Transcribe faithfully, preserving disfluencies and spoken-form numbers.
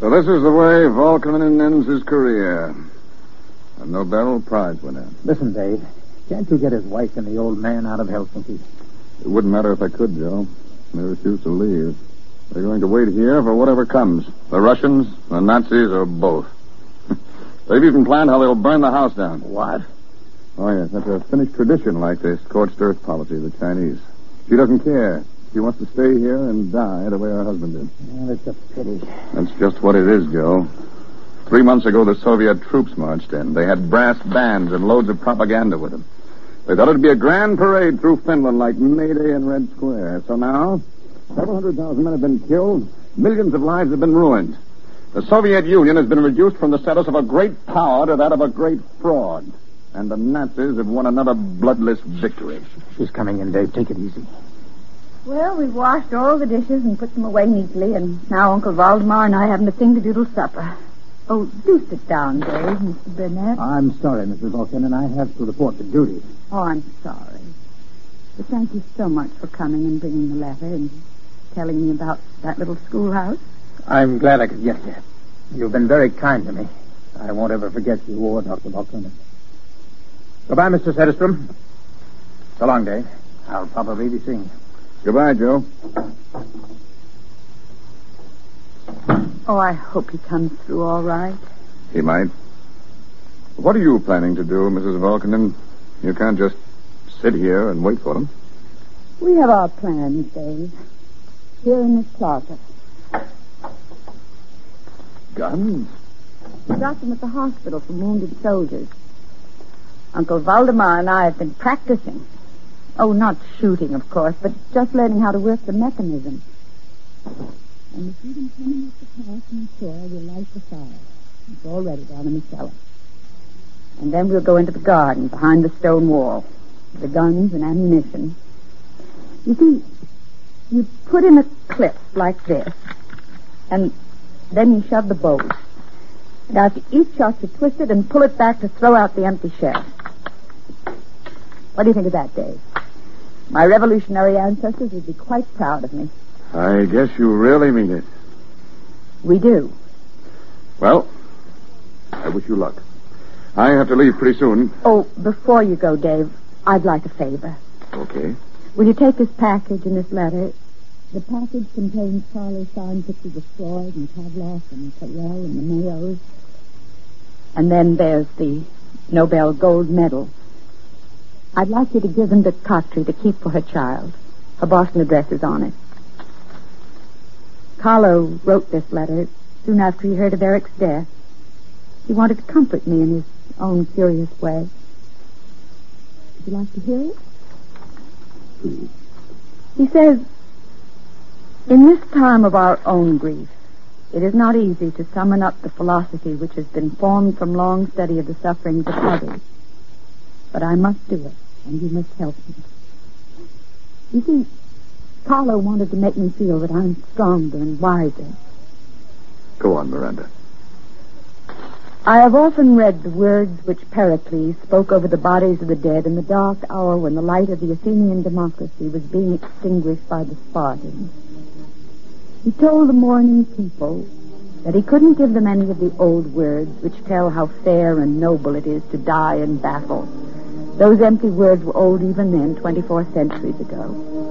So this is the way Volkanen ends his career. A Nobel Prize winner. Listen, Dave. Can't you get his wife and the old man out of Helsinki? It wouldn't matter if I could, Joe. They refuse to leave. They're going to wait here for whatever comes. The Russians, the Nazis, or both. They've even planned how they'll burn the house down. What? Oh, yes. That's a Finnish tradition like this scorched earth policy of the Chinese. She doesn't care. She wants to stay here and die the way her husband did. Well, it's a pity. That's just what it is, Joe. Three months ago, the Soviet troops marched in. They had brass bands and loads of propaganda with them. They thought it'd be a grand parade through Finland like May Day in Red Square. So now, several hundred thousand men have been killed. Millions of lives have been ruined. The Soviet Union has been reduced from the status of a great power to that of a great fraud. And the Nazis have won another bloodless victory. She's coming in, Dave. Take it easy. Well, we've washed all the dishes and put them away neatly, and now Uncle Valdemar and I haven't a thing to do till supper. Oh, do sit down, Dave, Mister Burnett. I'm sorry, Missus Vulcan, and I have to report to duty. Oh, I'm sorry. But thank you so much for coming and bringing the letter and telling me about that little schoolhouse. I'm glad I could get you. You've been very kind to me. I won't ever forget you or Doctor Vulcan. Goodbye, Mister Sedestrom. So long, Dave. I'll probably be seeing you. Goodbye, Joe. Oh, I hope he comes through all right. He might. What are you planning to do, Missus Volkanen? You can't just sit here and wait for them. We have our plans, Dave. Here in this closet. Guns? We got them at the hospital for wounded soldiers. Uncle Valdemar and I have been practicing. Oh, not shooting, of course, but just learning how to work the mechanism. And if you can come up the path and the shore, we'll light the fire. It's all ready down in the cellar. And then we'll go into the garden behind the stone wall. The guns and ammunition. You see, you put in a clip like this, and then you shove the bows. And after each shot, you twist it and pull it back to throw out the empty shell. What do you think of that, Dave? My revolutionary ancestors would be quite proud of me. I guess you really mean it. We do. Well, I wish you luck. I have to leave pretty soon. Oh, before you go, Dave, I'd like a favor. Okay. Will you take this package and this letter? The package contains Charlie's signed pictures of Freud and Pavlov and Carell and the Mayos. And then there's the Nobel Gold Medal. I'd like you to give them to Kotri to keep for her child. Her Boston address is on it. Carlo wrote this letter soon after he heard of Eric's death. He wanted to comfort me in his own curious way. Would you like to hear it? Please. He says, in this time of our own grief, it is not easy to summon up the philosophy which has been formed from long study of the sufferings of others. But I must do it, and you must help me. You see, Carlo wanted to make me feel that I'm stronger and wiser. Go on, Miranda. I have often read the words which Pericles spoke over the bodies of the dead in the dark hour when the light of the Athenian democracy was being extinguished by the Spartans. He told the mourning people that he couldn't give them any of the old words which tell how fair and noble it is to die in battle. Those empty words were old even then, twenty-four centuries ago.